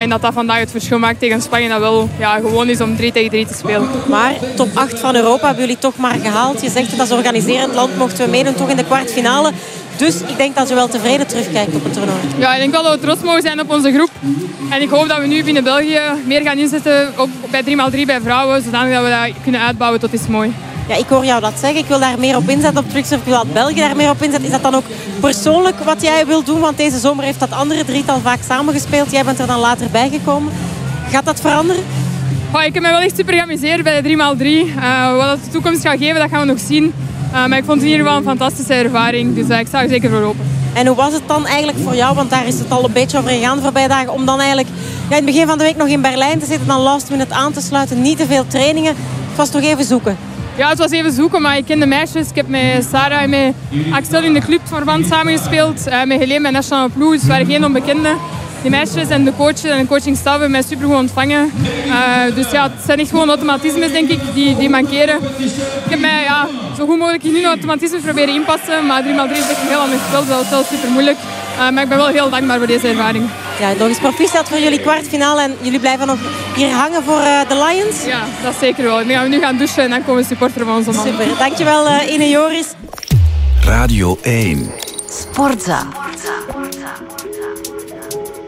denk dat dat vandaag het verschil maakt tegen Spanje. Dat wel gewoon is om 3 tegen 3 te spelen. Maar top 8 van Europa hebben jullie toch maar gehaald. Je zegt dat als organiserend land mochten we meedoen toch in de kwartfinale. Dus ik denk dat je wel tevreden terugkijkt op het toernooi. Ja, ik denk wel dat we trots mogen zijn op onze groep. En ik hoop dat we nu binnen België meer gaan inzetten. Ook bij 3x3 bij vrouwen. Zodanig dat we dat kunnen uitbouwen tot iets mooi. Ja, ik hoor jou dat zeggen. Ik wil daar meer op inzetten op Tricksurf. Ik wil dat België daar meer op inzet. Is dat dan ook persoonlijk wat jij wil doen? Want deze zomer heeft dat andere drietal vaak samengespeeld. Jij bent er dan later bijgekomen. Gaat dat veranderen? Ik heb me wel echt super geamuseerd bij de 3x3. Wat dat de toekomst gaat geven, dat gaan we nog zien. Maar ik vond het in ieder geval een fantastische ervaring. Dus ik sta er zeker voor open. En hoe was het dan eigenlijk voor jou? Want daar is het al een beetje over gegaan de voorbije dagen. Om dan eigenlijk in het begin van de week nog in Berlijn te zitten. Dan last minute aan te sluiten. Niet te veel trainingen. Het was toch even zoeken? Ja, het was even zoeken, maar ik ken de meisjes. Ik heb met Sarah en met Axel in de clubverband samengespeeld. Met Helene bij Nationale Ploeg. Dus het waren geen onbekenden. Die meisjes en de coaches en de coachingstaf hebben mij super goed ontvangen. Dus het zijn echt gewoon automatismes, denk ik, die mankeren. Ik heb mij zo goed mogelijk in hun automatismes proberen inpassen. Maar 3x3 is echt een heel ander spel. Dat is wel super moeilijk. Maar ik ben wel heel dankbaar voor deze ervaring. Ja, nog eens proficiat voor jullie kwartfinale. En jullie blijven nog hier hangen voor de Lions? Ja, dat zeker wel. Dan gaan we nu gaan douchen en dan komen we supporteren van onze man. Super. Dankjewel Ine Joris. Radio 1. Sportza.